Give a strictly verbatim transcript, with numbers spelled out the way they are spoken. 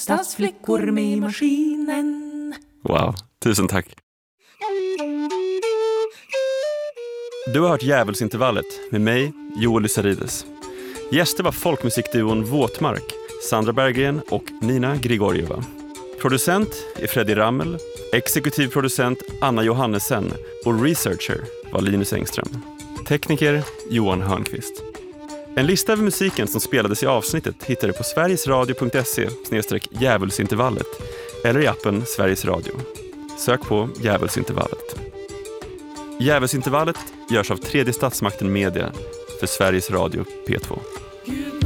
Stadsflickor med maskinen. Wow, tusen tack. Du har hört Djävulsintervallet med mig, Joel Lysarides. Gäster var folkmusikduon Våtmark, Sandra Berggren och Nina Grigorjeva. Producent är Freddy Rammel, exekutiv producent Anna Johannesen och researcher var Linus Engström. Tekniker Johan Hörnqvist. En lista över musiken som spelades i avsnittet hittar du på sverigesradio punkt se slash djävulsintervallet eller i appen Sveriges Radio. Sök på Djävulsintervallet. Djävulsintervallet görs av tredje statsmakten media för Sveriges Radio P två.